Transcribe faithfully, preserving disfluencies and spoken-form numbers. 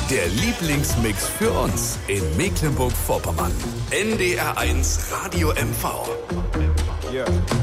Der Lieblingsmix für uns in Mecklenburg-Vorpommern. N D R eins Radio M V. Yeah.